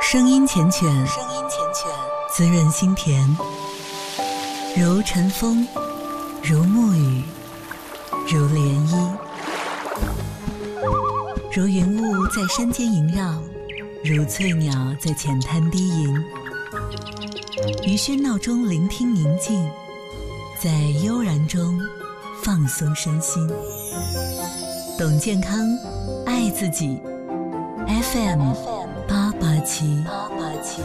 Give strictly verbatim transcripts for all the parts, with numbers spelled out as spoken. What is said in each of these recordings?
声音缱绻，声音缱绻，滋润心田，如晨风，如暮雨，如涟漪，如云雾在山间萦绕，如翠鸟在浅滩低吟。于喧闹中聆听宁静，在悠然中放松身心。懂健康，爱自己。F M 八八七八八七。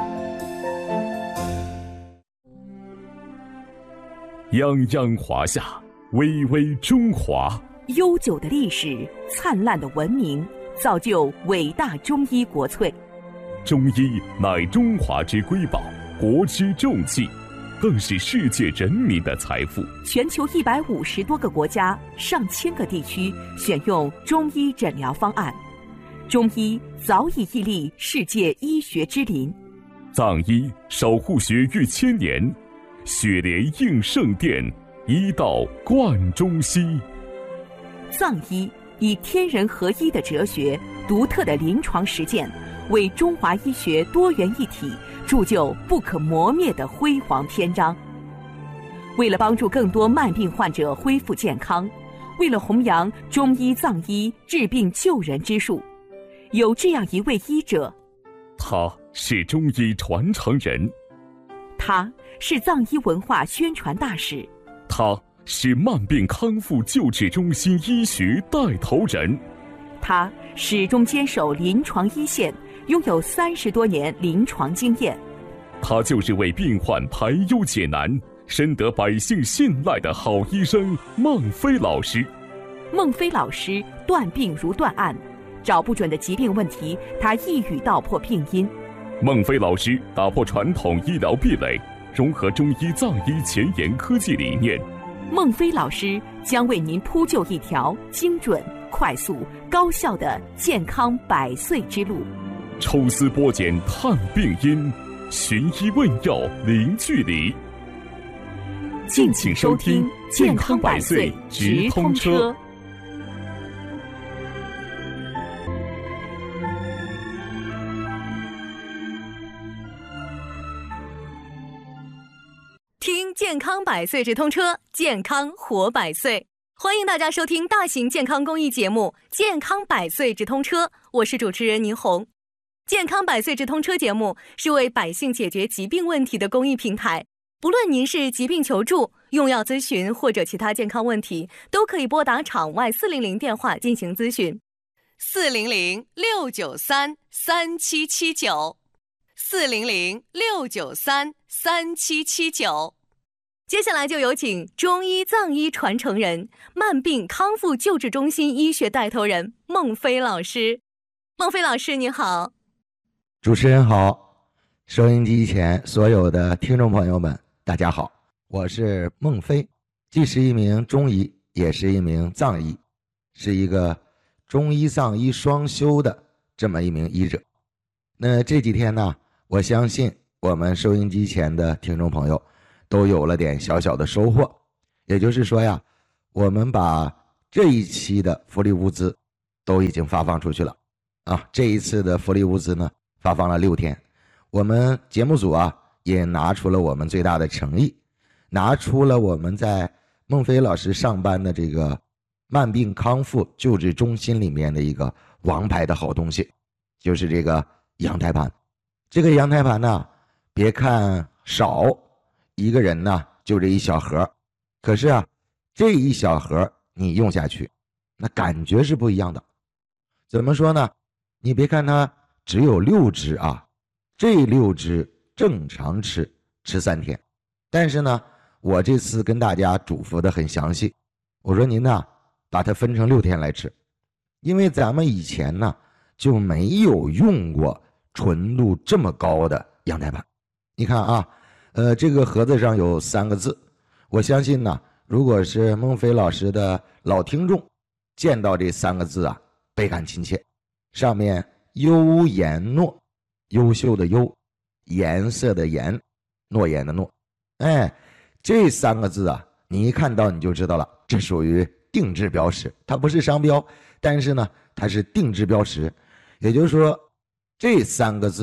泱泱华夏，巍巍中华。 悠久的历史，灿烂的文明，造就伟大中医国粹。 中医乃中华之瑰宝，国之重器，更是世界人民的财富。 全球一百五十多个国家、上千个地区选用中医诊疗方案，中医早已屹立世界医学之林。 藏医守护学誉千年，雪莲应圣殿，医道贯中西。 藏医以天人合一的哲学、独特的临床实践，为中华医学多元一体铸就不可磨灭的辉煌篇章。为了帮助更多慢病患者恢复健康，为了弘扬中医藏医治病救人之术，有这样一位医者， 他是中医传承人， 他是藏医文化宣传大使， 他是慢病康复救治中心医学带头人， 他始终坚守临床一线，拥有三十多年临床经验。 他就是为病患排忧解难，深得百姓信赖的好医生孟非老师。 孟非老师断病如断案，找不准的疾病问题，他一语道破病因。 孟非老师打破传统医疗壁垒，融合中医藏医前沿科技理念。 孟非老师将为您铺就一条精准、快速、高效的健康百岁之路。 抽丝剥茧探病因，寻医问药零距离。敬请收听《健康百岁直通车》。 听健康百岁直通车，健康活百岁。欢迎大家收听大型健康公益节目《健康百岁直通车》，我是主持人倪红。健康百岁直通车节目是为百姓解决疾病问题的公益平台，不论您是疾病求助、用药咨询或者其他健康问题，都可以拨打场外四零零电话进行咨询。四零零六九三三七七九，四零零六九三三七七九。接下来就有请中医藏医传承人、慢病康复救治中心医学带头人孟非老师。孟非老师你好。 主持人好，收音机前所有的听众朋友们大家好，我是孟非，既是一名中医，也是一名藏医，是一个中医藏医双修的这么一名医者。那这几天呢，我相信我们收音机前的听众朋友都有了点小小的收获，也就是说呀，我们把这一期的福利物资都已经发放出去了啊！这一次的福利物资呢，发放了六天，我们节目组啊也拿出了我们最大的诚意，拿出了我们在孟非老师上班的这个慢病康复救治中心里面的一个王牌的好东西，就是这个羊胎盘。这个羊胎盘呢，别看少，一个人呢就这一小盒，可是啊，这一小盒你用下去，那感觉是不一样的。怎么说呢？你别看它只有六支啊，这六支正常吃吃三天，但是呢，我这次跟大家嘱咐的很详细，我说您呢把它分成六天来吃，因为咱们以前呢就没有用过纯度这么高的羊胎盘。你看啊，呃，这个盒子上有三个字，我相信呢，如果是孟非老师的老听众，见到这三个字啊，倍感亲切。上面优颜诺，优秀的优，颜色的颜，诺言的诺。哎，这三个字啊，你一看到你就知道了，这属于定制标识，它不是商标，但是呢，它是定制标识。也就是说，这三个字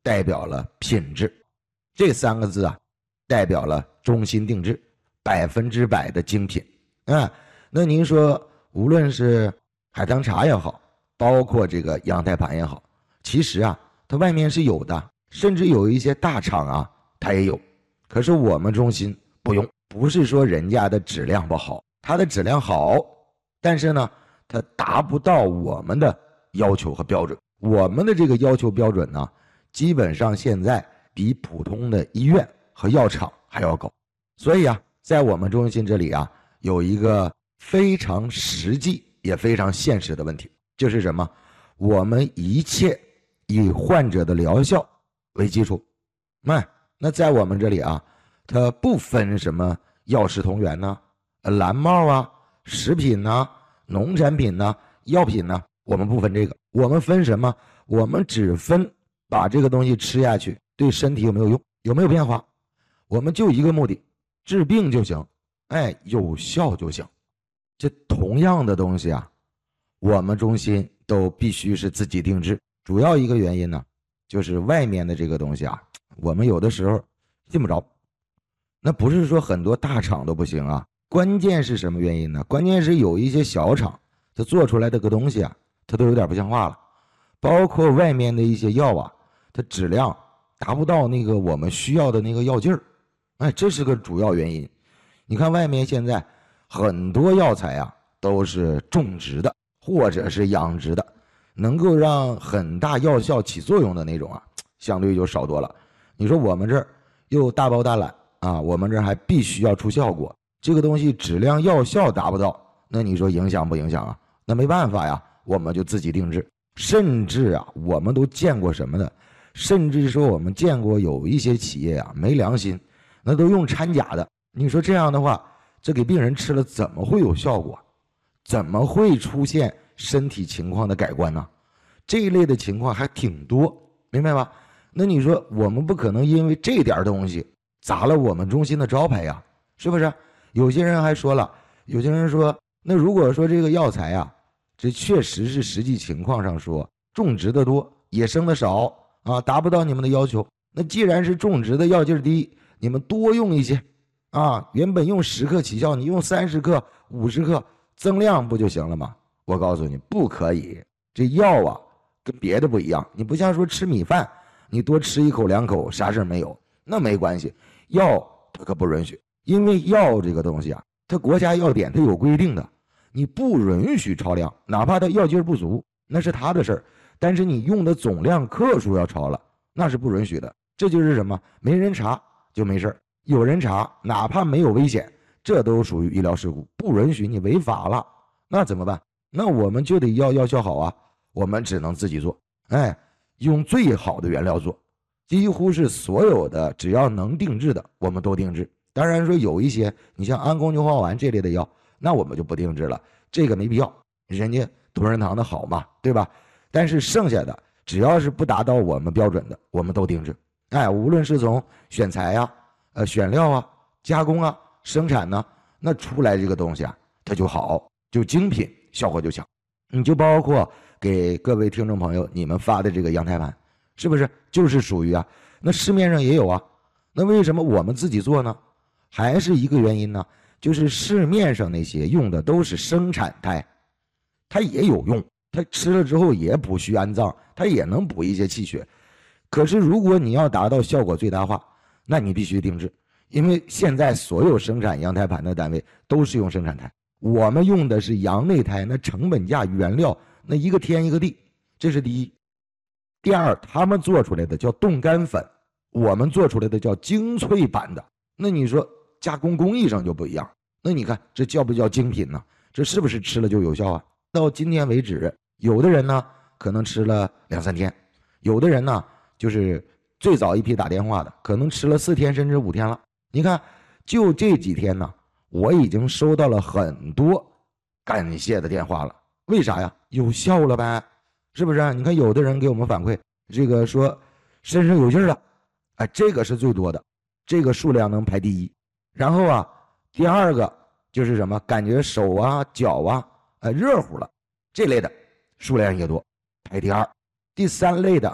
代表了品质，这三个字啊，代表了中心定制，百分之百的精品啊。那您说，无论是海棠茶也好，包括这个阳台盘也好，其实啊，它外面是有的，甚至有一些大厂啊，它也有。可是我们中心不用，不是说人家的质量不好，它的质量好，但是呢，它达不到我们的要求和标准。我们的这个要求标准呢，基本上现在比普通的医院和药厂还要高。所以啊，在我们中心这里啊，有一个非常实际也非常现实的问题，就是什么？我们一切以患者的疗效为基础。那那在我们这里啊，它不分什么药食同源呢、蓝帽啊、食品呐、农产品呐、药品呐，我们不分这个。我们分什么？我们只分把这个东西吃下去对身体有没有用，有没有变化。我们就一个目的，治病就行，哎，有效就行。这同样的东西啊，我们中心都必须是自己定制。主要一个原因呢，就是外面的这个东西啊，我们有的时候进不着。那不是说很多大厂都不行啊，关键是什么原因呢？关键是有一些小厂，它做出来的个东西啊，它都有点不像话了。包括外面的一些药啊，它质量达不到那个我们需要的那个药劲儿，哎，这是个主要原因。你看外面现在很多药材啊，都是种植的或者是养殖的，能够让很大药效起作用的那种啊，相对就少多了。你说我们这儿又大包大揽啊，我们这儿还必须要出效果，这个东西质量药效达不到，那你说影响不影响啊？那没办法呀，我们就自己定制。甚至啊，我们都见过什么呢？甚至说我们见过有一些企业啊，没良心，那都用掺假的。你说这样的话，这给病人吃了怎么会有效果？怎么会出现身体情况的改观呢？这一类的情况还挺多，明白吧？那你说我们不可能因为这点东西砸了我们中心的招牌呀，是不是？有些人还说了，有些人说，那如果说这个药材啊，这确实是实际情况上说种植的多，野生的少啊，达不到你们的要求。那既然是种植的药劲低，你们多用一些啊，原本用十克起效，你用三十克、五十克增量不就行了吗？我告诉你，不可以。这药啊，跟别的不一样，你不像说吃米饭，你多吃一口两口啥事没有，那没关系。药它可不允许，因为药这个东西啊，它国家药典它有规定的。你不允许超量，哪怕它药劲不足，那是他的事儿。但是你用的总量克数要超了，那是不允许的。这就是什么？没人查就没事儿，有人查，哪怕没有危险，这都属于医疗事故，不允许，你违法了，那怎么办？那我们就得要药效好啊，我们只能自己做，哎，用最好的原料做，几乎是所有的只要能定制的，我们都定制。当然说有一些，你像安宫牛黄丸这类的药，那我们就不定制了，这个没必要，人家同仁堂的好嘛，对吧？但是剩下的只要是不达到我们标准的，我们都定制。哎，无论是从选材啊、呃选料啊、加工啊、生产呢、啊，那出来这个东西啊，它就好，就精品，效果就强。你就包括给各位听众朋友你们发的这个阳台盘，是不是就是属于啊？那市面上也有啊，那为什么我们自己做呢？还是一个原因呢？就是市面上那些用的都是生产胎，它也有用，它吃了之后也补虚安脏，它也能补一些气血。可是如果你要达到效果最大化，那你必须定制，因为现在所有生产阳台盘的单位都是用生产胎，我们用的是阳内胎，那成本价原料那一个天一个地，这是第一。第二，他们做出来的叫冻干粉，我们做出来的叫精粹版的，那你说加工工艺上就不一样，那你看这叫不叫精品呢？这是不是吃了就有效啊？到今天为止，有的人呢可能吃了两三天，有的人呢就是最早一批打电话的，可能吃了四天甚至五天了。你看就这几天呢，我已经收到了很多感谢的电话了。为啥呀？有效了呗，是不是？你看有的人给我们反馈，这个说身上有劲了，哎，这个是最多的，这个数量能排第一。然后啊，第二个就是什么？感觉手啊、脚啊，呃，热乎了，这类的数量也多，排第二。第三类的啊，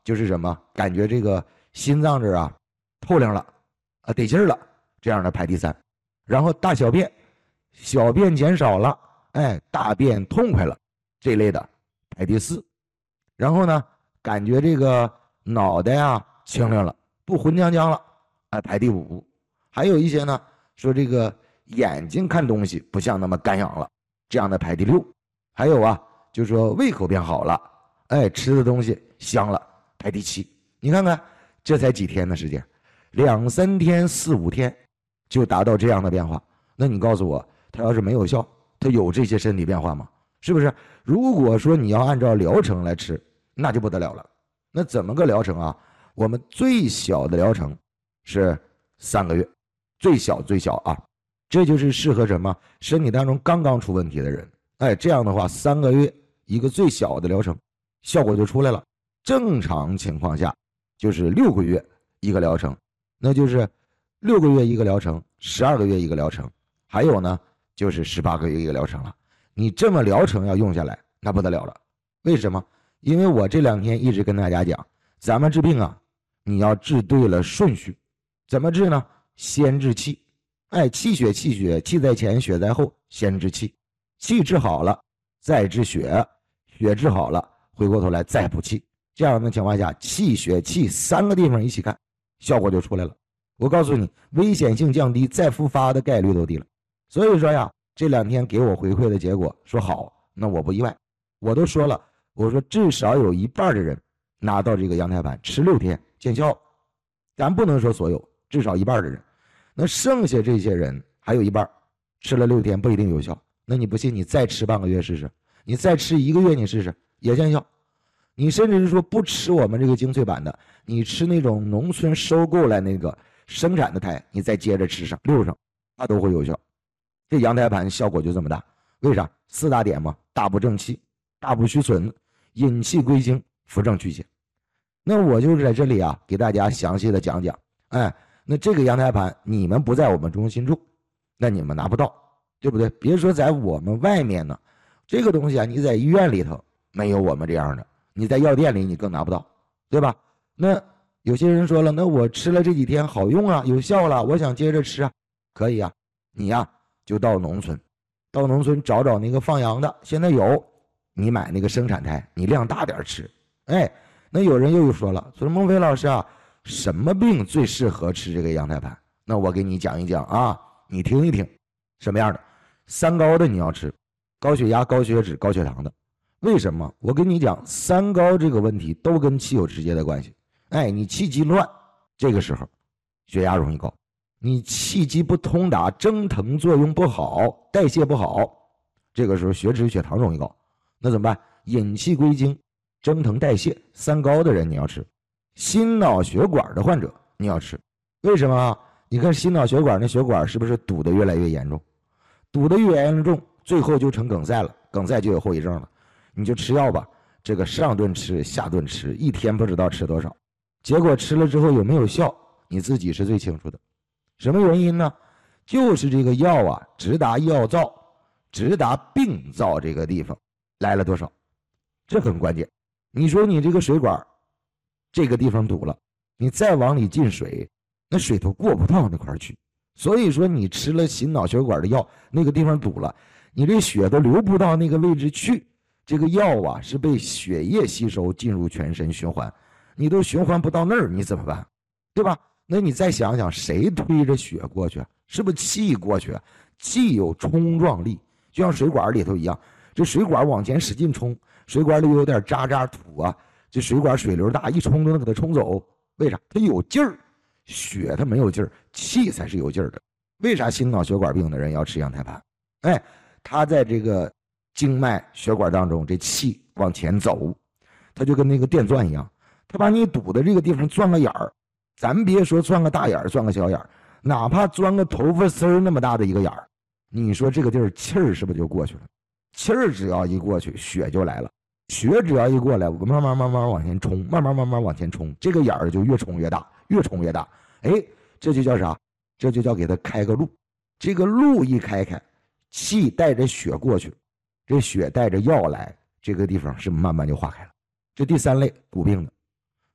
就是什么？感觉这个心脏这儿啊透亮了，啊得劲儿了，这样的排第三。然后大小便，小便减少了，哎，大便痛快了，这类的排第四。然后呢，感觉这个脑袋啊清亮了，不昏将将了，哎，排第五。还有一些呢，说这个眼睛看东西不像那么干痒了，这样的排第六。还有啊，就是说胃口变好了，哎，吃的东西香了，排第七。你看看，这才几天的时间，两三天、四五天就达到这样的变化。那你告诉我，它要是没有效，它有这些身体变化吗？是不是？如果说你要按照疗程来吃，那就不得了了。那怎么个疗程啊？我们最小的疗程是三个月，最小最小啊，这就是适合什么？身体当中刚刚出问题的人。哎，这样的话，三个月一个最小的疗程，效果就出来了。正常情况下就是六个月一个疗程，那就是六个月一个疗程，十二个月一个疗程，还有呢就是十八个月一个疗程了。你这么疗程要用下来，那不得了了。为什么？因为我这两天一直跟大家讲，咱们治病啊，你要治对了顺序。怎么治呢？先治气，哎，气血气血，气在前，血在后，先治气，气治好了再治血，血治好了回过头来再补气。这样的情况下，气血气三个地方一起干，效果就出来了。我告诉你，危险性降低，再复发的概率都低了。所以说呀，这两天给我回馈的结果说好，那我不意外。我都说了，我说至少有一半的人拿到这个羊胎盘吃六天见效，咱不能说所有，至少一半的人。那剩下这些人还有一半吃了六天不一定有效，那你不信你再吃半个月试试，你再吃一个月你试试也见效。你甚至是说不吃我们这个精粹版的，你吃那种农村收购来那个生产的胎，你再接着吃上六上，它都会有效。这羊胎盘效果就这么大，为啥？四大点嘛，大补正气，大补虚损，引气归经，扶正祛邪。那我就是在这里啊，给大家详细的讲讲。哎，那这个羊胎盘你们不在我们中心住，那你们拿不到，对不对？别说在我们外面呢，这个东西啊，你在医院里头没有我们这样的，你在药店里你更拿不到，对吧？那有些人说了，那我吃了这几天好用啊，有效了，我想接着吃啊，可以啊，你呀、啊、就到农村，到农村找找那个放羊的，现在有，你买那个生产胎，你量大点吃。哎，那有人又说了，说孟非老师啊，什么病最适合吃这个羊胎盘？那我给你讲一讲啊，你听一听，什么样的？三高的你要吃，高血压、高血脂、高血糖的。为什么？我跟你讲，三高这个问题都跟气有直接的关系。哎，你气机乱，这个时候血压容易高；你气机不通达，蒸腾作用不好，代谢不好，这个时候血脂血糖容易高。那怎么办？引气归经，蒸腾代谢，三高的人你要吃。心脑血管的患者你要吃。为什么啊？你看心脑血管那血管是不是堵得越来越严重？堵得越严重，最后就成梗塞了，梗塞就有后遗症了。你就吃药吧，这个上顿吃下顿吃，一天不知道吃多少，结果吃了之后有没有效，你自己是最清楚的。什么原因呢？就是这个药啊，直达药灶，直达病灶这个地方来了多少，这很关键。你说你这个水管这个地方堵了，你再往里进水，那水都过不到那块去。所以说你吃了心脑血管的药，那个地方堵了，你这血都流不到那个位置去，这个药啊是被血液吸收进入全身循环，你都循环不到那儿，你怎么办？对吧？那你再想想，谁推着血过去？是不是气过去？气有冲撞力，就像水管里头一样，这水管往前使劲冲，水管里有点渣渣土啊，这水管水流大，一冲就能给它冲走。为啥？它有劲儿，血它没有劲儿，气才是有劲儿的。为啥心脑血管病的人要吃羊胎盘？哎，它在这个经脉血管当中，这气往前走，它就跟那个电钻一样，它把你堵的这个地方钻个眼儿。咱别说钻个大眼儿，钻个小眼儿，哪怕钻个头发丝儿那么大的一个眼儿，你说这个地儿气儿是不是就过去了？气儿只要一过去，血就来了。血只要一过来，我慢慢慢慢往前冲，慢慢慢慢往前冲，这个眼儿就越冲越大，越冲越大。哎，这就叫啥？这就叫给它开个路。这个路一开开，气带着血过去，这血带着药来，这个地方是慢慢就化开了。这第三类骨病的。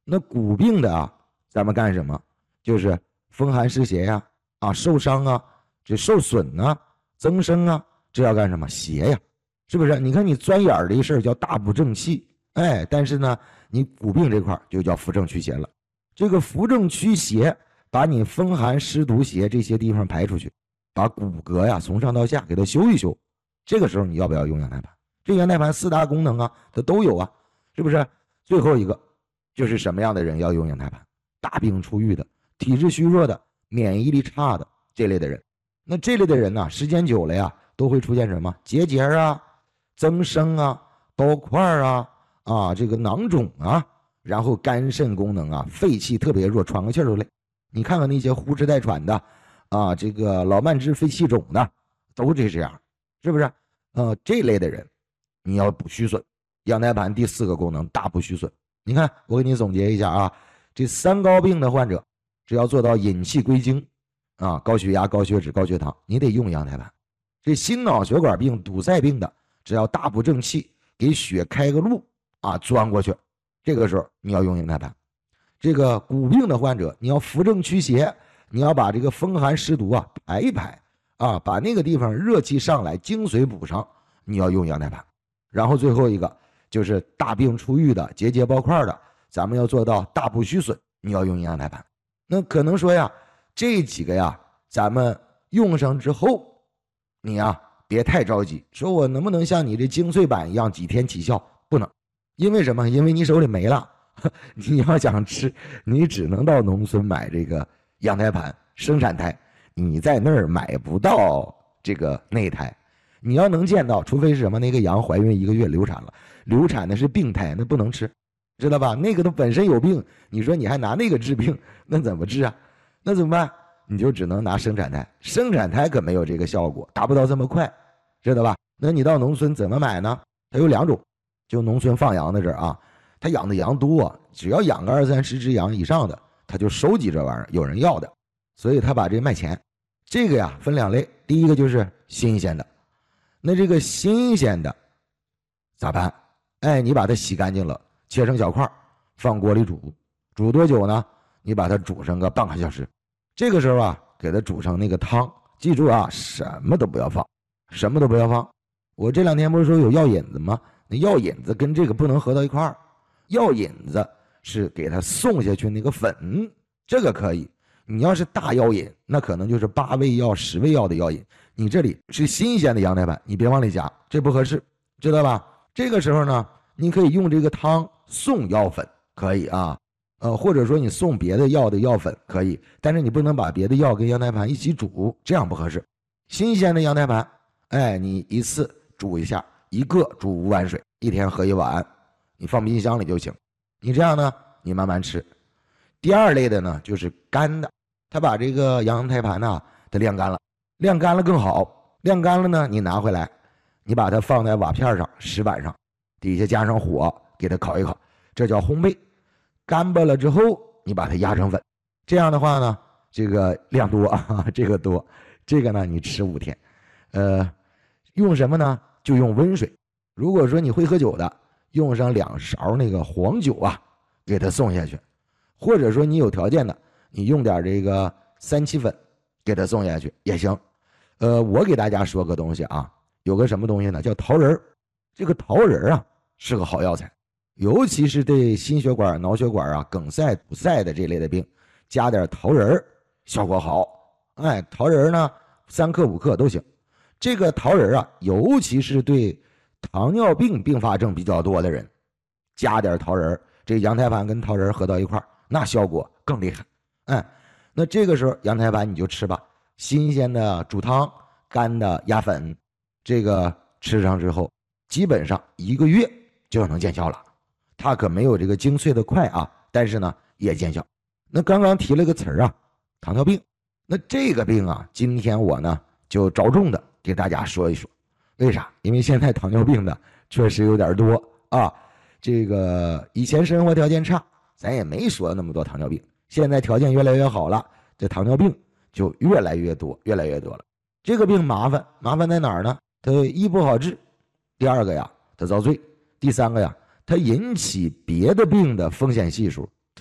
那骨病的啊，咱们干什么？就是风寒湿邪呀，啊，受伤啊，这受损啊，增生啊，这要干什么？邪呀，是不是？你看你钻眼儿这事儿叫大补正气，哎，但是呢，你骨病这块就叫扶正驱邪了。这个扶正驱邪，把你风寒湿毒邪这些地方排出去，把骨骼呀从上到下给它修一修。这个时候你要不要用羊胎盘？这羊胎盘四大功能啊，它都有啊，是不是？最后一个就是什么样的人要用羊胎盘？大病初愈的、体质虚弱的、免疫力差的这类的人。那这类的人呢、啊，时间久了呀，都会出现什么结节啊、增生啊、包块啊、啊这个囊肿啊，然后肝肾功能啊、肺气特别弱，喘个气儿都累。你看看那些呼哧带喘的啊，这个老慢支、肺气肿的，都这样，是不是？呃，这类的人，你要补虚损。羊胎盘第四个功能，大补虚损。你看，我给你总结一下啊，这三高病的患者，只要做到引气归经啊，高血压、高血脂、高血糖，你得用羊胎盘。这心脑血管病、堵塞病的，只要大补正气，给血开个路啊，钻过去，这个时候你要用羊胎盘。这个骨病的患者，你要扶正驱邪，你要把这个风寒湿毒啊排一排啊，把那个地方热气上来，精髓补上，你要用羊胎盘。然后最后一个就是大病初愈的、结节包块的，咱们要做到大补虚损，你要用羊胎盘。那可能说呀，这几个呀，咱们用上之后，你呀别太着急，说我能不能像你这精粹版一样几天起效？不能，因为什么？因为你手里没了。你要想吃，你只能到农村买这个羊胎盘生产胎，你在那儿买不到这个内胎。你要能见到，除非是什么那个羊怀孕一个月流产了，流产的是病胎，那不能吃，知道吧？那个都本身有病，你说你还拿那个治病，那怎么治啊？那怎么办？你就只能拿生产胎，生产胎可没有这个效果，达不到这么快，知道吧？那你到农村怎么买呢？它有两种，就农村放羊的这儿啊，他养的羊多啊，只要养个二三十只羊以上的，他就收集这玩意儿，有人要的，所以他把这个卖钱。这个呀分两类，第一个就是新鲜的，那这个新鲜的咋办？哎，你把它洗干净了，切成小块，放锅里煮，煮多久呢？你把它煮上个半个小时。这个时候啊，给它煮成那个汤，记住啊，什么都不要放，什么都不要放。我这两天不是说有药引子吗？那药引子跟这个不能合到一块儿。药引子是给它送下去那个粉，这个可以。你要是大药引，那可能就是八味药、十味药的药引。你这里是新鲜的羊胎盘，你别往里加，这不合适，知道吧？这个时候呢，你可以用这个汤送药粉，可以啊，呃，或者说你送别的药的药粉可以，但是你不能把别的药跟羊胎盘一起煮，这样不合适。新鲜的羊胎盘，哎，你一次煮一下，一个煮五碗水，一天喝一碗，你放冰箱里就行。你这样呢，你慢慢吃。第二类的呢，就是干的，他把这个羊胎盘呢，它晾干了，晾干了更好。晾干了呢，你拿回来，你把它放在瓦片上、石板上，底下加上火，给它烤一烤，这叫烘焙。干巴了之后，你把它压成粉。这样的话呢，这个量多啊，这个多，这个呢你吃五天。呃，用什么呢？就用温水。如果说你会喝酒的，用上两勺那个黄酒啊，给它送下去。或者说你有条件的，你用点这个三七粉给它送下去也行。呃，我给大家说个东西啊，有个什么东西呢？叫桃仁。这个桃仁啊是个好药材，尤其是对心血管、脑血管啊、梗塞、堵塞的这类的病，加点桃仁效果好。哎，桃仁呢三克五克都行。这个桃仁啊，尤其是对糖尿病并发症比较多的人，加点桃仁，这羊胎盘跟桃仁合到一块儿，那效果更厉害。哎，那这个时候羊胎盘你就吃吧，新鲜的煮汤，干的压粉，这个吃上之后，基本上一个月就能见效了。它可没有这个精粹的快啊，但是呢也见效。那刚刚提了个词儿啊，糖尿病。那这个病啊，今天我呢就着重的给大家说一说。为啥？因为现在糖尿病的确实有点多啊。这个以前生活条件差，咱也没说那么多糖尿病。现在条件越来越好了，这糖尿病就越来越多，越来越多了。这个病麻烦，麻烦在哪儿呢？它一不好治，第二个呀，它遭罪，第三个呀，它引起别的病的风险系数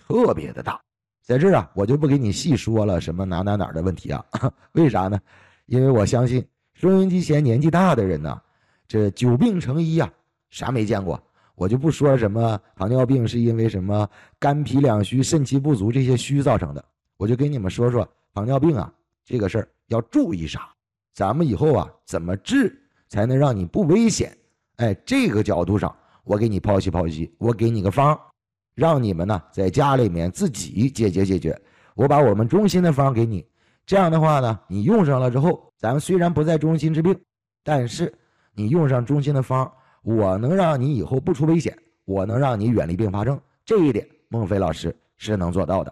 特别的大。在这儿啊，我就不给你细说了什么哪哪哪的问题啊，为啥呢？因为我相信收音机前年纪大的人呢，这久病成医啊，啥没见过。我就不说什么糖尿病是因为什么肝脾两虚、肾气不足这些虚造成的，我就跟你们说说糖尿病啊这个事儿要注意啥，咱们以后啊怎么治才能让你不危险。哎，这个角度上我给你剖析剖析，我给你个方，让你们呢在家里面自己解决解决。我把我们中心的方给你，这样的话呢，你用上了之后，咱们虽然不在中心治病，但是你用上中心的方，我能让你以后不出危险，我能让你远离并发症，这一点孟非老师是能做到的。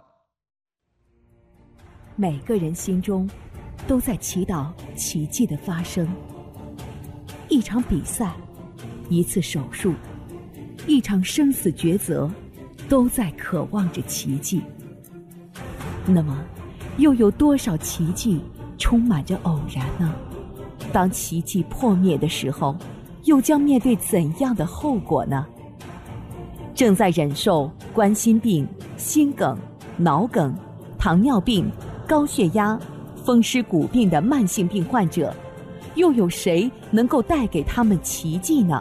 每个人心中都在祈祷奇迹的发生。一场比赛，一次手术，一场生死抉择，都在渴望着奇迹。那么，又有多少奇迹充满着偶然呢？当奇迹破灭的时候，又将面对怎样的后果呢？正在忍受冠心病、心梗、脑梗、糖尿病、高血压、风湿骨病的慢性病患者，又有谁能够带给他们奇迹呢？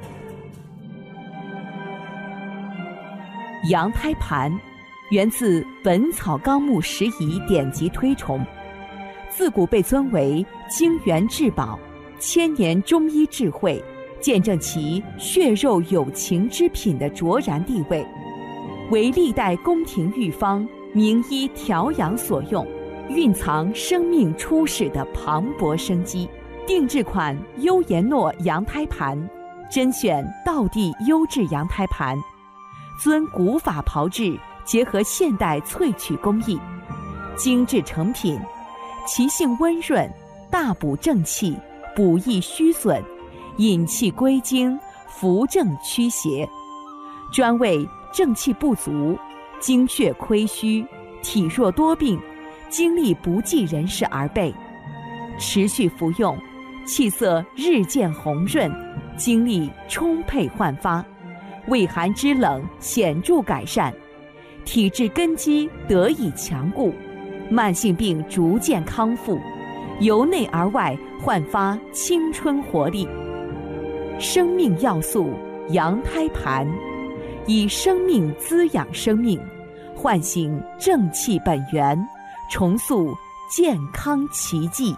羊胎盘源自《本草纲目拾遗》典籍推崇，自古被尊为精元至宝，千年中医智慧，见证其血肉有情之品的卓然地位，为历代宫廷御方、名医调养所用，蕴藏生命初始的磅礴生机。定制款优颜诺羊胎盘，甄选道地优质羊胎盘，遵古法炮制，结合现代萃取工艺，精致成品，其性温润，大补正气，补益虚损，引气归经，扶正驱邪，专为正气不足、精血亏虚、体弱多病、精力不济人士而备。持续服用，气色日渐红润，精力充沛焕发，胃寒肢冷显著改善，体质根基得以强固，慢性病逐渐康复，由内而外焕发青春活力。生命要素羊胎盘，以生命滋养生命，唤醒正气本源，重塑健康奇迹。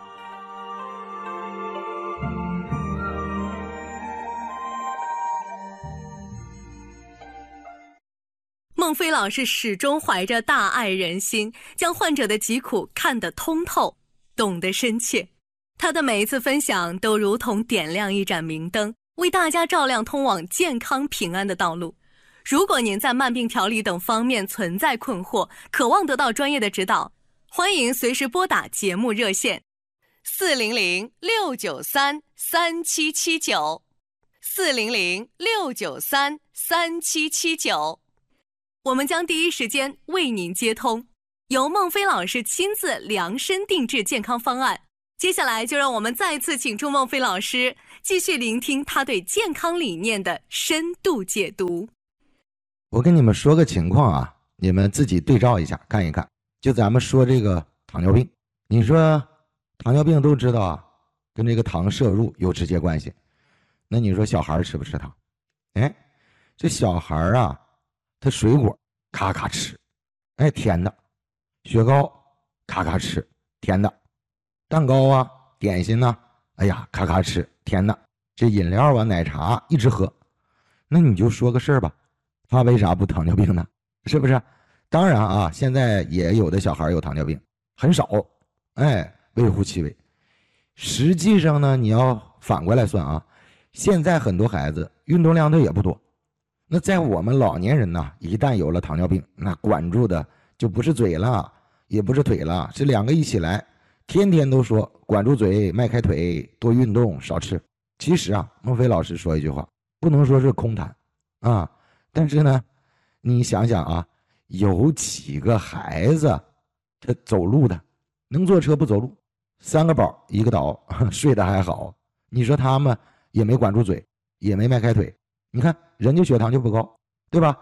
孟非老师始终怀着大爱人心，将患者的疾苦看得通透，懂得深切。他的每一次分享都如同点亮一盏明灯，为大家照亮通往健康平安的道路。如果您在慢病调理等方面存在困惑，渴望得到专业的指导，欢迎随时拨打节目热线四零零六九三三七七九 四零零六九三三七七九，我们将第一时间为您接通，由孟非老师亲自量身定制健康方案。接下来就让我们再次请出孟非老师，继续聆听他对健康理念的深度解读。 我跟你们说个情况啊，你们自己对照一下看一看。就咱们说这个糖尿病，你说糖尿病都知道啊，跟这个糖摄入有直接关系。那你说小孩吃不吃糖？哎，这小孩啊，他水果咔咔吃，哎，甜的；雪糕咔咔吃，甜的；蛋糕啊、点心呐、啊，哎呀，咔咔吃，甜的；这饮料啊、奶茶一直喝。那你就说个事儿吧，他为啥不糖尿病呢？是不是？当然啊，现在也有的小孩有糖尿病，很少，哎，微乎其微。实际上呢，你要反过来算啊，现在很多孩子运动量都也不多。那在我们老年人呢，一旦有了糖尿病，那管住的就不是嘴了，也不是腿了，是两个一起来，天天都说管住嘴，迈开腿，多运动，少吃。其实啊，孟非老师说一句话，不能说是空谈啊，但是呢，你想想啊，有几个孩子他走路的，能坐车不走路，三个宝一个倒，睡得还好。你说他们也没管住嘴，也没迈开腿，你看人家血糖就不高，对吧？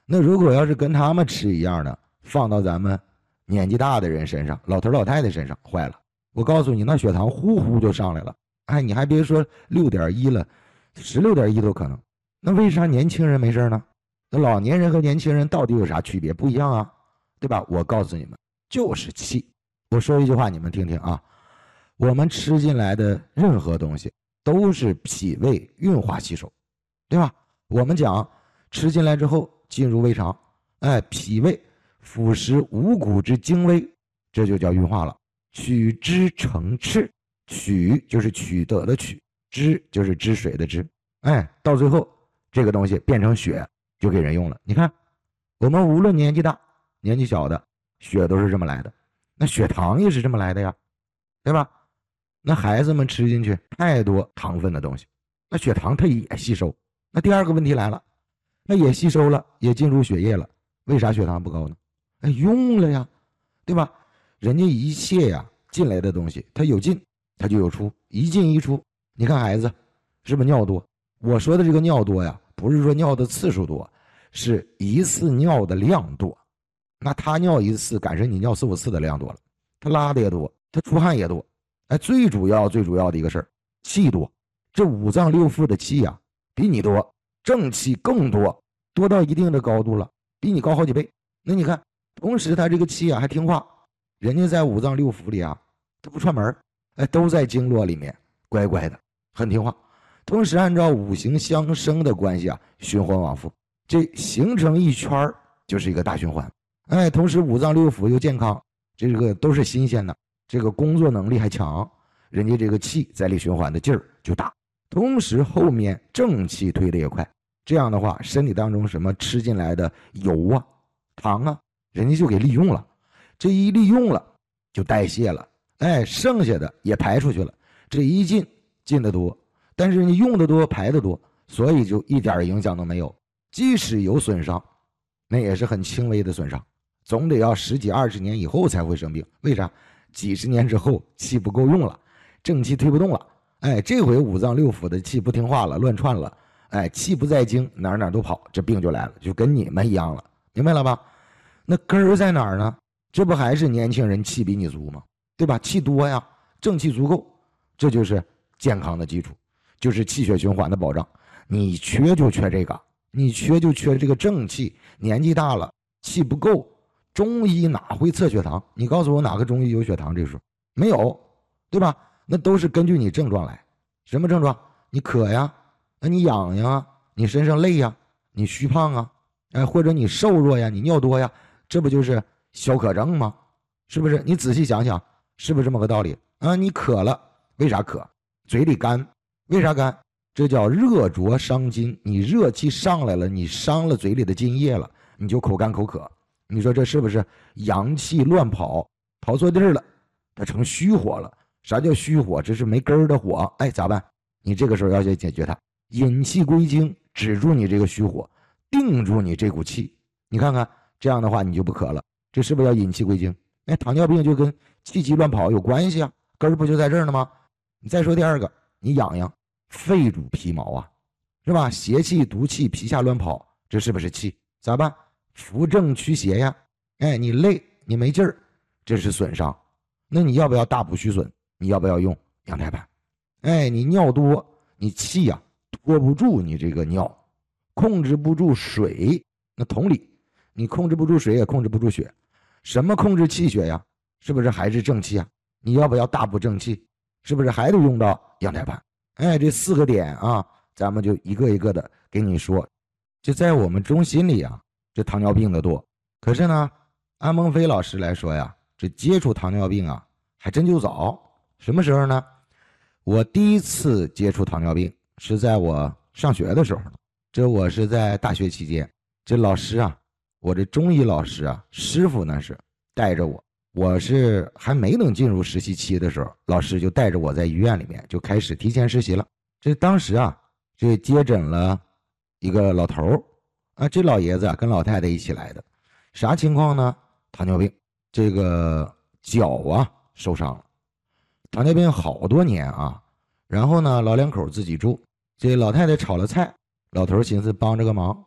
那如果要是跟他们吃一样的，放到咱们年纪大的人身上，老头老太太身上，坏了，我告诉你，那血糖呼呼就上来了。哎，你还别说六点一了，十六点一都可能。那为啥年轻人没事呢？那老年人和年轻人到底有啥区别？不一样啊，对吧？我告诉你们，就是气。我说一句话，你们听听啊。我们吃进来的任何东西都是脾胃运化吸收，对吧？我们讲吃进来之后进入胃肠，哎，脾胃腐蚀五谷之精微，这就叫运化了。取汁成赤，取就是取得的取，汁就是汁水的汁，哎，到最后这个东西变成血，就给人用了。你看，我们无论年纪大年纪小的，血都是这么来的，那血糖也是这么来的呀，对吧？那孩子们吃进去太多糖分的东西，那血糖它也吸收。那第二个问题来了，那也吸收了，也进入血液了，为啥血糖不高呢？哎，用了呀，对吧？人家一切呀进来的东西，它有进它就有出，一进一出。你看孩子是不是尿多？我说的这个尿多呀，不是说尿的次数多，是一次尿的量多。那他尿一次赶上你尿四五次的量多了，他拉的也多，他出汗也多。哎，最主要最主要的一个事儿，气多。这五脏六腑的气呀、啊，比你多，正气更多，多到一定的高度了，比你高好几倍。那你看，同时他这个气啊还听话，人家在五脏六腑里啊，他不串门，哎，都在经络里面乖乖的，很听话。同时按照五行相生的关系啊，循环往复，这形成一圈就是一个大循环。哎，同时五脏六腑又健康，这个都是新鲜的。这个工作能力还强，人家这个气在里循环的劲儿就大，同时后面正气推的也快，这样的话身体当中什么吃进来的油啊糖啊人家就给利用了，这一利用了就代谢了，哎，剩下的也排出去了，这一进进的多，但是你用的多排的多，所以就一点影响都没有，即使有损伤那也是很轻微的损伤，总得要十几二十年以后才会生病。为啥？几十年之后气不够用了，正气推不动了，哎，这回五脏六腑的气不听话了，乱窜了，哎，气不在经，哪哪都跑，这病就来了，就跟你们一样了，明白了吧？那根儿在哪儿呢？这不还是年轻人气比你足吗？对吧？气多呀，正气足够，这就是健康的基础，就是气血循环的保障。你缺就缺这个，你缺就缺这个正气，年纪大了气不够，中医哪会测血糖？你告诉我哪个中医有血糖这说？没有，对吧？那都是根据你症状来。什么症状？你渴呀，那你痒痒啊，你身上累呀，你虚胖啊，哎，或者你瘦弱呀，你尿多呀，这不就是消渴症吗？是不是？你仔细想想，是不是这么个道理啊？你渴了，为啥渴？嘴里干，为啥干？这叫热灼伤津，你热气上来了，你伤了嘴里的津液了，你就口干口渴。你说这是不是阳气乱跑，跑错地儿了，它成虚火了？啥叫虚火？这是没根儿的火。哎，咋办？你这个时候要去解决它，引气归经，止住你这个虚火，定住你这股气。你看看，这样的话你就不渴了。这是不是要引气归经？哎，糖尿病就跟气机乱跑有关系啊，根儿不就在这儿呢吗？你再说第二个，你痒痒，肺主皮毛啊，是吧？邪气毒气皮下乱跑，这是不是气？咋办？扶正驱邪呀，哎，你累你没劲儿，这是损伤，那你要不要大补虚损？你要不要用羊胎盘？哎，你尿多，你气呀、啊、拖不住，你这个尿控制不住水，那同理，你控制不住水也控制不住血，什么控制气血呀？是不是还是正气啊？你要不要大补正气？是不是还得用到羊胎盘？哎，这四个点啊，咱们就一个一个的给你说。就在我们中心里啊，这糖尿病的多，可是呢，安孟非老师来说呀，这接触糖尿病啊，还真就早。什么时候呢？我第一次接触糖尿病是在我上学的时候，这我是在大学期间，这老师啊，我这中医老师啊，师傅呢是带着我，我是还没能进入实习期的时候，老师就带着我在医院里面就开始提前实习了。这当时啊，这接诊了一个老头啊，这老爷子啊跟老太太一起来的，啥情况呢？糖尿病，这个脚啊受伤了，糖尿病好多年啊，然后呢老两口自己住，这老太太炒了菜，老头寻思帮着个忙，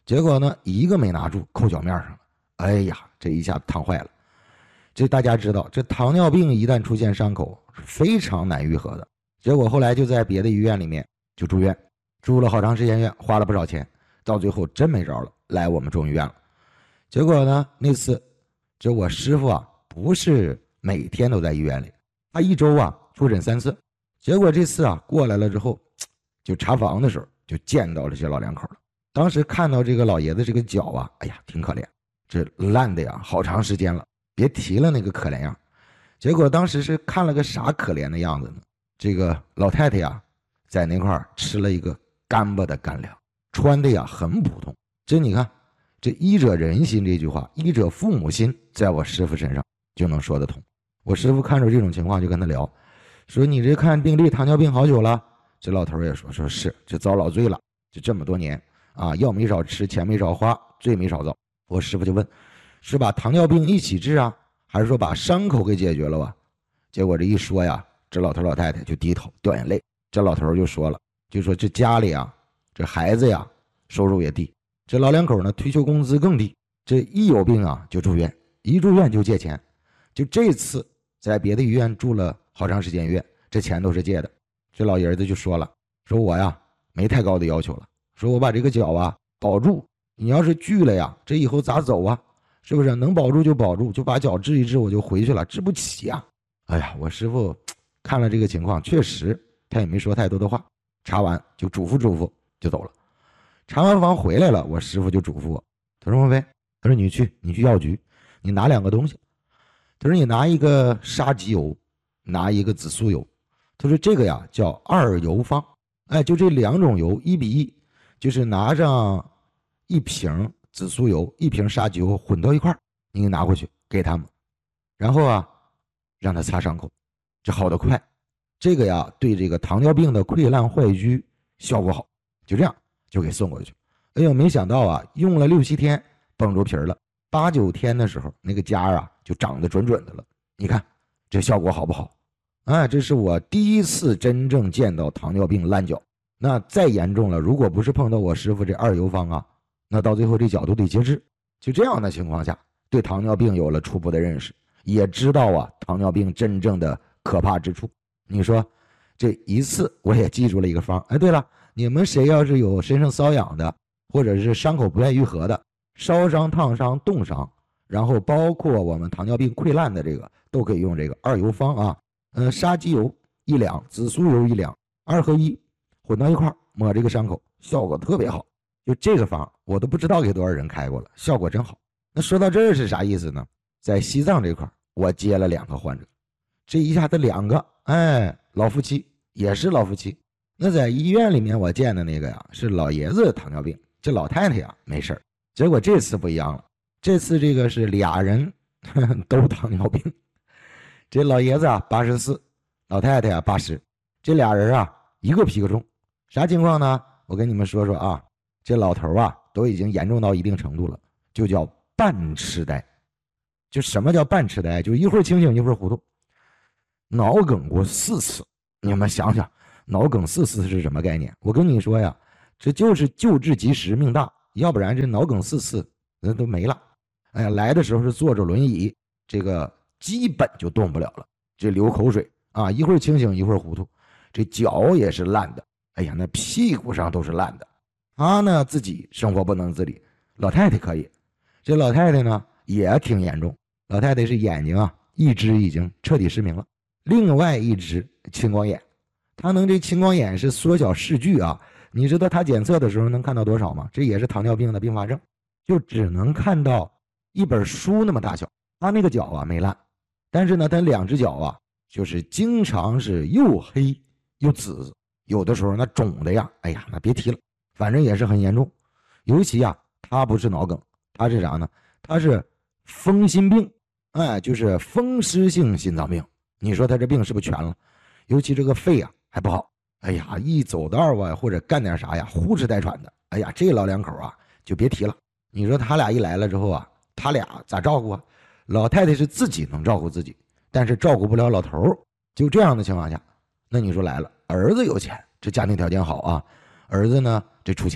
结果呢一个没拿住，扣脚面上了。哎呀，这一下烫坏了。这大家知道，这糖尿病一旦出现伤口是非常难愈合的。结果后来就在别的医院里面就住院，住了好长时间院，花了不少钱，到最后真没招了，来我们中医院了。结果呢那次这我师傅啊不是每天都在医院里，他一周啊出诊三次。结果这次啊过来了之后，就查房的时候就见到了这老两口了。当时看到这个老爷子这个脚啊，哎呀挺可怜，这烂的呀好长时间了，别提了那个可怜样。结果当时是看了个啥可怜的样子呢？这个老太太呀在那块吃了一个干巴的干粮，穿的呀很普通。这你看，这医者仁心这句话，医者父母心，在我师傅身上就能说得通。我师傅看着这种情况就跟他聊，说你这看病历糖尿病好久了？这老头也说说是，这遭老罪了，就这么多年啊，药没少吃，钱没少花，罪没少遭。我师傅就问，是把糖尿病一起治啊，还是说把伤口给解决了吧？结果这一说呀，这老头老太太就低头掉眼泪。这老头就说了，就说这家里啊，这孩子呀收入也低，这老两口呢退休工资更低，这一有病啊就住院，一住院就借钱。就这次在别的医院住了好长时间院，这钱都是借的。这老爷子就说了，说我呀没太高的要求了，说我把这个脚啊保住，你要是锯了呀，这以后咋走啊？是不是能保住就保住，就把脚治一治我就回去了，治不起呀。哎呀，我师傅看了这个情况，确实他也没说太多的话，查完就嘱咐嘱咐就走了。查完房回来了，我师傅就嘱咐我，他说孟非，他说你去你去药局，你拿两个东西，他说你拿一个沙棘油，拿一个紫苏油，他说这个呀叫二油方，哎，就这两种油一比一，就是拿上一瓶紫苏油一瓶沙棘油混到一块，你拿过去给他们，然后啊让他擦伤口，这好得快。这个呀对这个糖尿病的溃烂坏疽效果好，就这样就给送过去。哎呦，没想到啊用了六七天绷住皮了，八九天的时候那个痂啊就长得准准的了。你看这效果好不好？哎，这是我第一次真正见到糖尿病烂脚。那再严重了，如果不是碰到我师傅这二油方啊，那到最后这脚都得截肢。就这样的情况下，对糖尿病有了初步的认识，也知道啊糖尿病真正的可怕之处。你说这一次我也记住了一个方。哎，对了，你们谁要是有身上瘙痒的，或者是伤口不愿愈合的，烧伤、烫伤、冻伤，然后包括我们糖尿病溃烂的这个，都可以用这个二油方啊。呃，沙棘油一两，紫苏油一两，二合一混到一块抹这个伤口，效果特别好。就这个方我都不知道给多少人开过了，效果真好。那说到这儿是啥意思呢？在西藏这块我接了两个患者，这一下子两个，哎，老夫妻，也是老夫妻。那在医院里面我见的那个呀是老爷子糖尿病，这老太太呀没事儿。结果这次不一样了，这次这个是俩人呵呵都糖尿病。这老爷子啊八十四，老太太啊八十，这俩人啊一个皮个重。啥情况呢？我跟你们说说啊，这老头啊都已经严重到一定程度了，就叫半痴呆。就什么叫半痴呆？就一会儿清醒一会儿糊涂。脑梗过四次，你们想想，脑梗四次是什么概念？我跟你说呀，这就是救治及时命大，要不然这脑梗四次那都没了。哎呀，来的时候是坐着轮椅，这个基本就动不了了，这流口水啊，一会儿清醒一会儿糊涂，这脚也是烂的，哎呀，那屁股上都是烂的。他呢自己生活不能自理，老太太可以，这老太太呢也挺严重，老太太是眼睛啊一只已经彻底失明了，另外一只青光眼。他能这青光眼是缩小视距啊，你知道他检测的时候能看到多少吗？这也是糖尿病的并发症，就只能看到一本书那么大小。他那个脚啊没烂，但是呢他两只脚啊就是经常是又黑又紫，有的时候那肿的呀，哎呀那别提了，反正也是很严重。尤其啊他不是脑梗，他是啥呢？他是风心病，哎，就是风湿性心脏病。你说他这病是不是全了？尤其这个肺啊还不好，哎呀一走道啊或者干点啥呀呼哧带喘的，哎呀这老两口啊就别提了。你说他俩一来了之后啊，他俩咋照顾啊？老太太是自己能照顾自己，但是照顾不了老头。就这样的情况下，那你说来了，儿子有钱，这家庭条件好啊，儿子呢这出钱，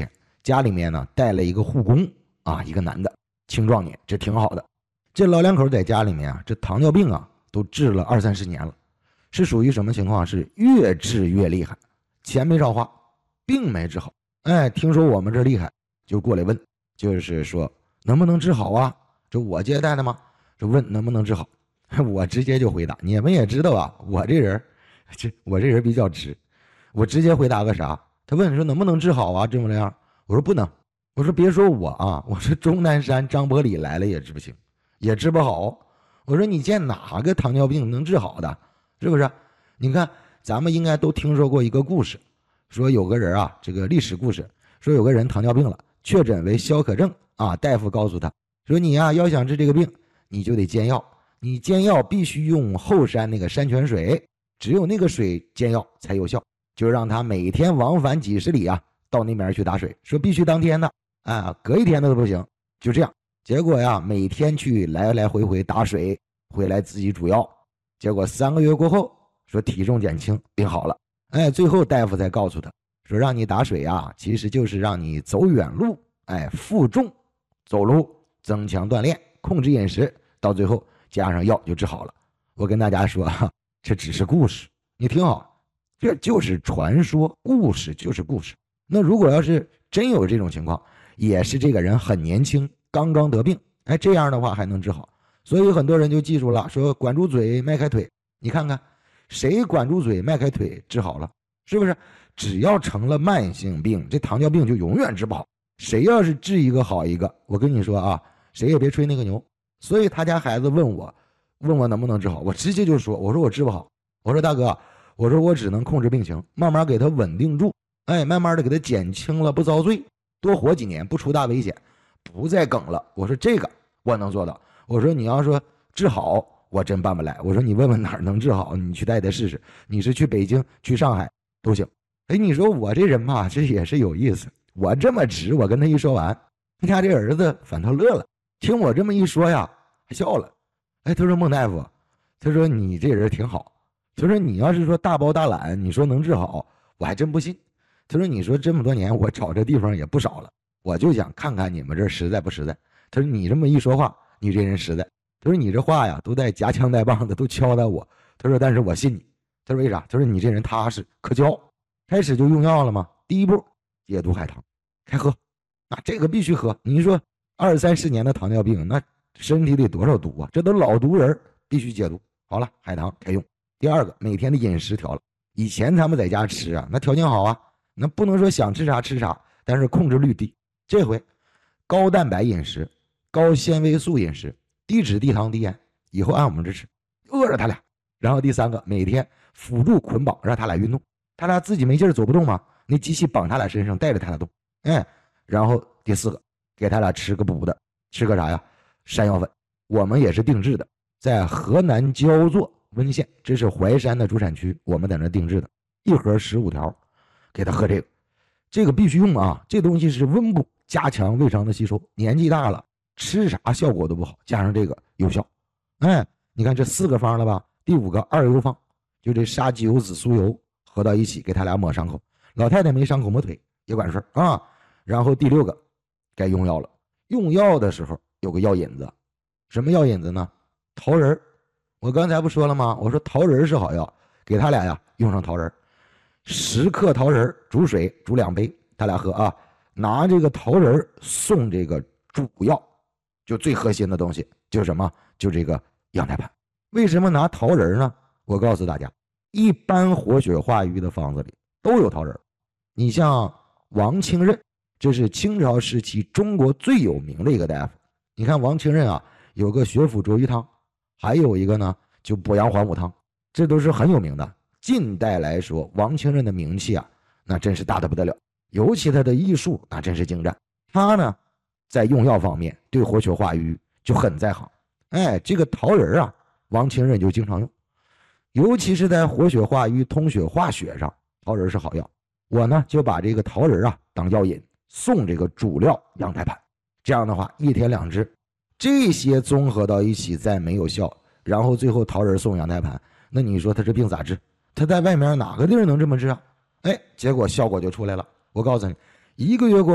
家里面呢带了一个护工啊，一个男的，青壮年，这挺好的。这老两口在家里面啊，这糖尿病啊都治了二三十年了，是属于什么情况？是越治越厉害，钱没少花，病没治好。哎，听说我们这厉害，就过来问，就是说能不能治好啊？这我接待的吗？这问能不能治好，我直接就回答，你们也知道啊，我这人，这我这人比较直，我直接回答个啥？他问说能不能治好啊？这么样，我说不能。我说别说我啊，我说钟南山、张伯礼来了也治不行，也治不好。我说你见哪个糖尿病能治好的？是不是？你看咱们应该都听说过一个故事，说有个人啊，这个历史故事，说有个人糖尿病了，确诊为消渴症啊，大夫告诉他说你呀、啊、要想治这个病，你就得煎药，你煎药必须用后山那个山泉水，只有那个水煎药才有效，就让他每天往返几十里啊，到那边去打水，说必须当天的啊，隔一天的都不行。就这样，结果呀，每天去来来回回打水，回来自己煮药，结果三个月过后，说体重减轻，病好了。哎，最后大夫才告诉他说，让你打水啊，其实就是让你走远路，哎，负重走路，增强锻炼，控制饮食，到最后加上药就治好了。我跟大家说啊，这只是故事，你听好，这就是传说，故事就是故事。那如果要是真有这种情况，也是这个人很年轻，刚刚得病，哎，这样的话还能治好。所以很多人就记住了，说管住嘴，迈开腿。你看看，谁管住嘴，迈开腿治好了？是不是？只要成了慢性病，这糖尿病就永远治不好。谁要是治一个好一个，我跟你说啊，谁也别吹那个牛。所以他家孩子问我，问我能不能治好，我直接就说，我说我治不好。我说大哥，我说我只能控制病情，慢慢给他稳定住，哎，慢慢的给他减轻了，不遭罪，多活几年，不出大危险，不再梗了。我说这个我能做到。我说你要说治好，我真办不来。我说你问问哪儿能治好，你去带他试试。你是去北京、去上海都行。哎，你说我这人吧，这也是有意思。我这么直，我跟他一说完，他家这儿子反倒乐了，听我这么一说呀，还笑了。哎，他说孟大夫，他说你这人挺好。他说你要是说大包大揽，你说能治好，我还真不信。他说你说这么多年我找这地方也不少了，我就想看看你们这实在不实在。他说你这么一说话，你这人实在。他说你这话呀都带夹枪带棒的，都敲打我。他说但是我信你。他说为啥？他说你这人踏实可交。开始就用药了吗？第一步解毒海棠，开喝。那这个必须喝。你说二三十年的糖尿病，那身体里多少毒啊？这都老毒人，必须解毒。好了，海棠开用。第二个，每天的饮食调了。以前他们在家吃啊，那条件好啊，那不能说想吃啥吃啥，但是控制率低。这回高蛋白饮食，高纤维素饮食，低脂低糖低盐，以后按我们这吃，饿着他俩。然后第三个，每天辅助捆绑，让他俩运动。他俩自己没劲儿走不动吗？那机器绑他俩身上，带着他俩动。哎，然后第四个，给他俩吃个补的，吃个啥呀？山药粉，我们也是定制的，在河南焦作温县，这是淮山的主产区，我们在那定制的，一盒十五条，给他喝这个，这个必须用啊！这东西是温补，加强胃肠的吸收。年纪大了，吃啥效果都不好，加上这个有效。哎，你看这四个方了吧？第五个二油方，就这沙棘油、紫苏油合到一起，给他俩抹伤口。老太太没伤口抹腿也管事啊。然后第六个，该用药了。用药的时候有个药引子，什么药引子呢？桃仁。我刚才不说了吗？我说桃仁是好药，给他俩呀用上桃仁，十克桃仁煮水煮两杯，他俩喝啊。拿这个桃仁送这个主药，就最核心的东西就是什么？就这个羊胎盘。为什么拿桃仁呢？我告诉大家，一般活血化瘀的方子里都有桃仁。你像王清任，这是清朝时期中国最有名的一个大夫。你看王清任啊，有个血府卓鱼汤，还有一个呢就补阳还母汤，这都是很有名的。近代来说，王清任的名气啊，那真是大得不得了，尤其他的医术那真是精湛。他呢在用药方面对活血化瘀就很在行。哎，这个桃仁啊，王清任就经常用，尤其是在活血化瘀、通血化血上，桃仁是好药。我呢就把这个桃仁啊当药引，送这个主料羊胎盘。这样的话一天两支，这些综合到一起再没有效，然后最后桃仁送羊胎盘，那你说他这病咋治？他在外面哪个地儿能这么治啊？哎，结果效果就出来了。我告诉你，一个月过后，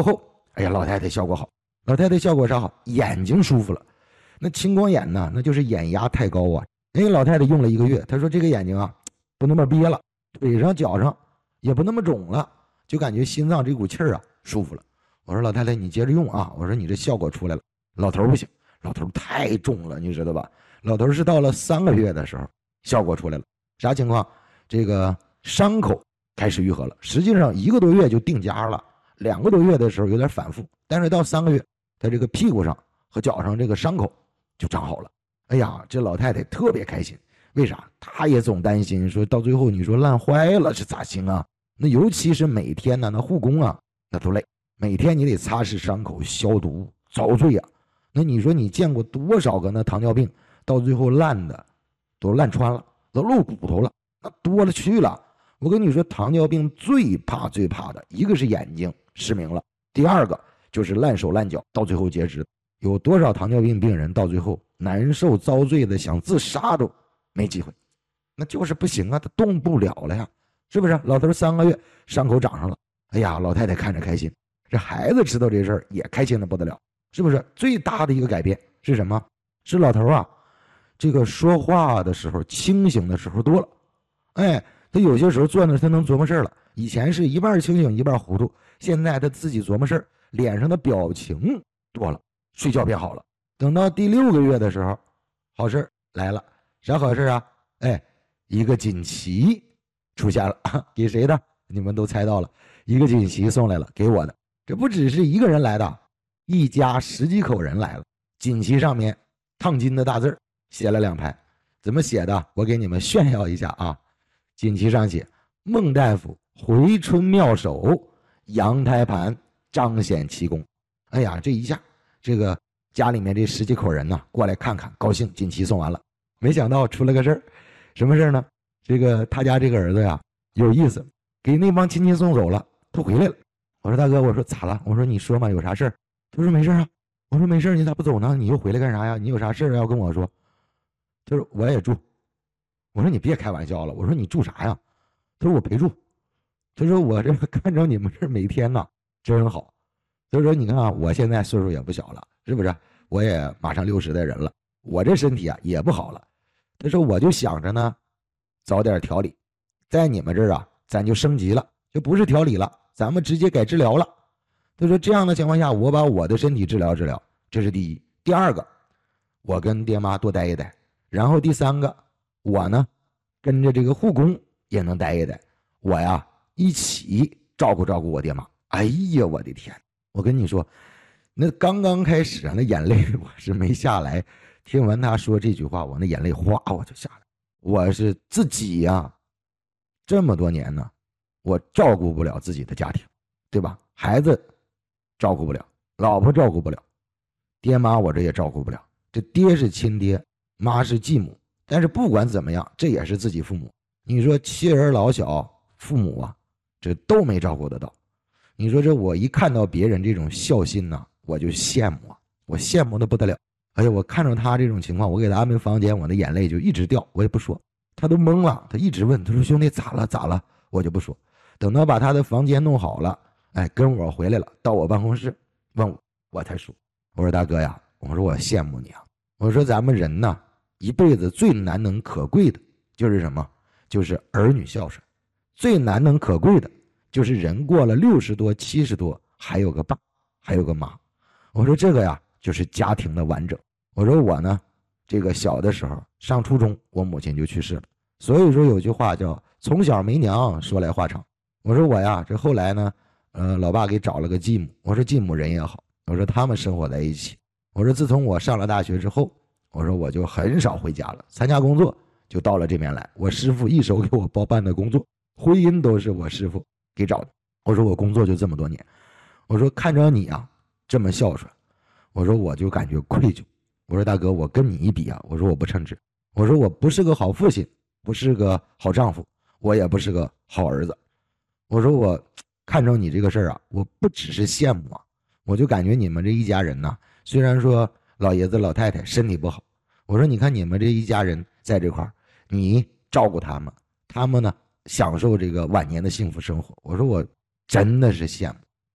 哎呀，老太太效果好，老太太效果啥好？眼睛舒服了。那青光眼呢，那就是眼压太高啊。那个老太太用了一个月，她说这个眼睛啊不那么憋了，腿上脚上也不那么肿了，就感觉心脏这股气儿啊舒服了。我说老太太你接着用啊，我说你这效果出来了。老头不行，老头太重了，你知道吧？老头是到了三个月的时候效果出来了。啥情况？这个伤口开始愈合了，实际上一个多月就定家了，两个多月的时候有点反复，但是到三个月他这个屁股上和脚上这个伤口就长好了。哎呀，这老太太特别开心。为啥？她也总担心说到最后你说烂坏了是咋行啊？那尤其是每天呢，那护工啊那都累，每天你得擦拭伤口消毒遭罪啊。那你说你见过多少个那糖尿病到最后烂的都烂穿了，都露骨头了，那多了去了。我跟你说，糖尿病最怕最怕的一个是眼睛失明了，第二个就是烂手烂脚，到最后截肢。有多少糖尿病病人到最后难受遭罪的想自杀都没机会，那就是不行啊，他动不了了呀，是不是？老头三个月伤口长上了，哎呀，老太太看着开心，这孩子知道这事儿也开心的不得了，是不是？最大的一个改变是什么？是老头啊这个说话的时候清醒的时候多了。哎，他有些时候坐那他能琢磨事了，以前是一半清醒一半糊涂，现在他自己琢磨事，脸上的表情多了，睡觉变好了。等到第六个月的时候，好事来了。啥好事啊？哎，一个锦旗出现了，给谁的？你们都猜到了，一个锦旗送来了，给我的。这不只是一个人来的，一家十几口人来了。锦旗上面烫金的大字写了两排，怎么写的？我给你们炫耀一下啊！锦旗上写：孟大夫回春妙手，羊胎盘彰显奇功。哎呀，这一下这个家里面这十几口人呢过来看看，高兴，锦旗送完了。没想到出了个事儿，什么事儿呢？这个他家这个儿子呀有意思，给那帮亲戚送走了，他回来了。我说大哥，我说咋了？我说你说嘛，有啥事儿？他说没事啊。我说没事，你咋不走呢？你又回来干啥呀？你有啥事要跟我说？他说我也住。我说你别开玩笑了，我说你住啥呀？他说我陪住。他说我这看着你们这每天呢真好。他说你看啊，我现在岁数也不小了，是不是？我也马上六十的人了，我这身体啊也不好了。他说我就想着呢早点调理，在你们这儿啊咱就升级了，就不是调理了，咱们直接改治疗了。他说这样的情况下，我把我的身体治疗治疗，这是第一。第二个，我跟爹妈多待一待。然后第三个，我呢跟着这个护工也能待一待，我呀一起照顾照顾我爹妈。哎呀，我的天！我跟你说，那刚刚开始啊，那眼泪我是没下来。听完他说这句话，我那眼泪哗我就下来。我是自己呀、啊，这么多年呢，我照顾不了自己的家庭，对吧？孩子照顾不了，老婆照顾不了，爹妈我这也照顾不了。这爹是亲爹，妈是继母，但是不管怎么样，这也是自己父母。你说妻儿老小，父母啊，这都没照顾得到。你说这我一看到别人这种孝心呢、啊，我就羡慕啊，我羡慕的不得了。哎呀，我看着他这种情况，我给他安排房间，我的眼泪就一直掉，我也不说，他都懵了，他一直问，他说兄弟咋了咋了，我就不说。等到把他的房间弄好了，哎，跟我回来了，到我办公室问我，我才说，我说大哥呀，我说我羡慕你啊，我说咱们人呐，一辈子最难能可贵的就是什么？就是儿女孝顺。最难能可贵的就是人过了六十多、七十多，还有个爸，还有个妈。我说这个呀，就是家庭的完整。我说我呢，这个小的时候上初中，我母亲就去世了，所以说有句话叫从小没娘，说来话长。我说我呀，这后来呢，呃，老爸给找了个继母，我说继母人也好，我说他们生活在一起。我说自从我上了大学之后，我说我就很少回家了，参加工作就到了这边来。我师傅一手给我包办的工作，婚姻都是我师傅给找的。我说我工作就这么多年，我说看着你啊这么孝顺，我说我就感觉愧疚。我说大哥，我跟你一比啊，我说我不称职，我说我不是个好父亲，不是个好丈夫，我也不是个好儿子。我说我看着你这个事儿啊，我不只是羡慕啊，我就感觉你们这一家人呢，虽然说老爷子老太太身体不好，我说你看你们这一家人在这块儿，你照顾他们，他们呢享受这个晚年的幸福生活。我说我真的是羡慕。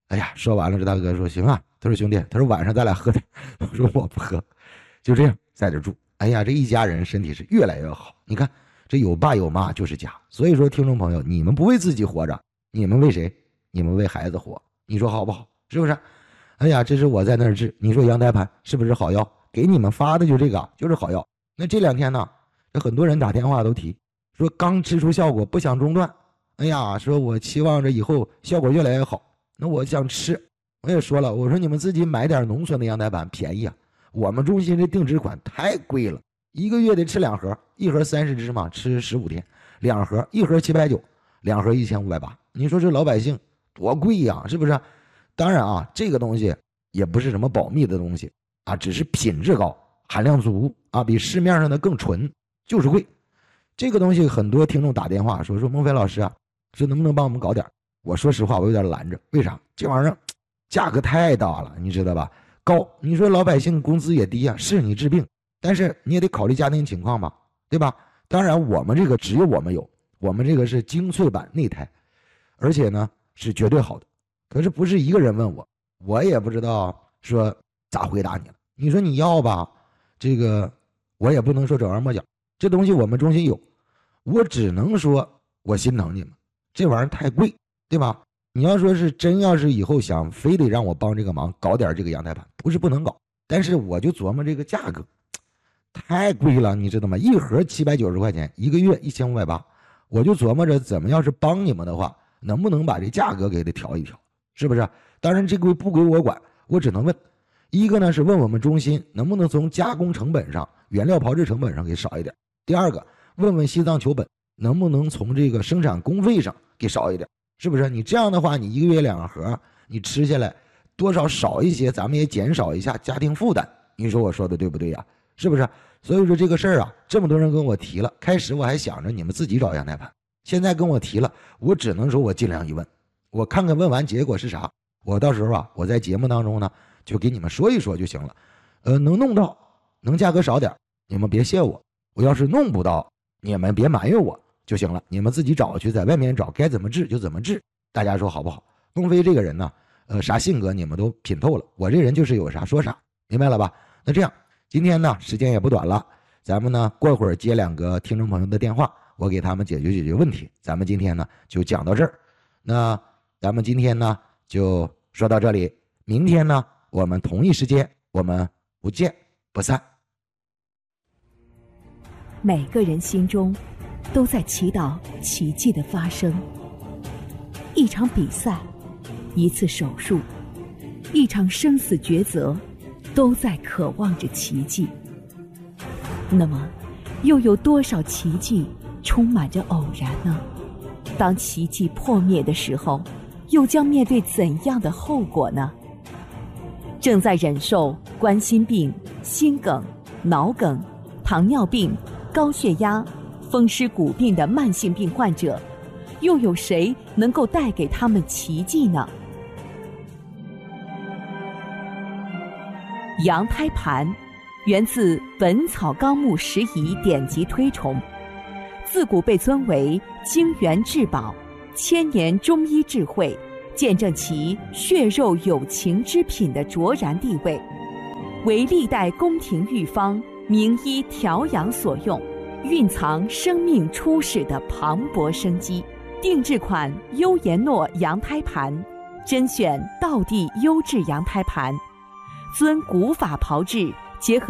哎呀，说完了，这大哥说行啊，他说兄弟，他说晚上咱俩喝点，我说我不喝，就这样在这住。哎呀，这一家人身体是越来越好。你看这有爸有妈就是家。所以说听众朋友，你们不为自己活着，你们为谁？你们为孩子活，你说好不好？是不是？哎呀，这是我在那儿治，你说羊胎盘是不是好药？给你们发的就这个，就是好药。那这两天呢，这很多人打电话都提说刚吃出效果，不想中断。哎呀，说我期望着以后效果越来越好，那我想吃。我也说了，我说你们自己买点农村的羊胎盘便宜啊，我们中心这定制款太贵了，一个月得吃两盒，一盒三十支嘛，吃十五天，两盒一盒七百九，两盒一千五百八。你说这老百姓多贵呀，是不是？当然啊，这个东西也不是什么保密的东西啊，只是品质高，含量足啊，比市面上的更纯，就是贵。这个东西很多听众打电话说说孟非老师啊，说能不能帮我们搞点？我说实话，我有点拦着，为啥？这玩意儿价格太大了，你知道吧？高，你说老百姓工资也低啊，是你治病，但是你也得考虑家庭情况吧，对吧？当然，我们这个只有我们有，我们这个是精粹版内胎，而且呢是绝对好的。可是不是一个人问我，我也不知道说咋回答你了。你说你要吧，这个我也不能说转弯抹角，这东西我们中心有，我只能说我心疼你们，这玩意儿太贵，对吧？你要说是真要是以后想非得让我帮这个忙搞点这个羊胎盘，不是不能搞，但是我就琢磨这个价格太贵了，你知道吗？一盒七百九十块钱，一个月一千五百八，我就琢磨着怎么要是帮你们的话，能不能把这价格给它调一调，是不是？当然这个不归我管，我只能问。一个呢是问我们中心能不能从加工成本上、原料炮制成本上给少一点；第二个问问西藏球本能不能从这个生产工费上给少一点，是不是？你这样的话，你一个月两盒，你吃下来多少少一些，咱们也减少一下家庭负担。你说我说的对不对呀？是不是？所以说这个事儿啊，这么多人跟我提了，开始我还想着你们自己找羊胎盘，现在跟我提了，我只能说我尽量一问，我看看问完结果是啥，我到时候啊，我在节目当中呢就给你们说一说就行了。呃，能弄到，能价格少点，你们别谢我；我要是弄不到，你们别埋怨我就行了。你们自己找去，在外面找，该怎么治就怎么治。大家说好不好？孟非这个人呢，呃，啥性格你们都品透了，我这人就是有啥说啥，明白了吧？那这样，今天呢时间也不短了，咱们呢过会儿接两个听众朋友的电话，我给他们解决解决问题。咱们今天呢就讲到这儿，那咱们今天呢就说到这里，明天呢我们同一时间我们不见不散。 每个人心中都在祈祷奇迹的发生。一场比赛，一次手术，一场生死抉择，都在渴望着奇迹。那么又有多少奇迹充满着偶然呢？当奇迹破灭的时候，又将面对怎样的后果呢？正在忍受冠心病、心梗、脑梗、糖尿病、高血压、风湿骨病的慢性病患者，又有谁能够带给他们奇迹呢？羊胎盘源自《本草纲目拾遗》典籍推崇，自古被尊为精元至宝，千年中医智慧，见证其血肉有情之品的卓然地位，为历代宫廷御方、名医调养所用，蕴藏生命初始的磅礴生机。定制款优颜诺羊胎盘，甄选道地优质羊胎盘，遵古法炮制，结合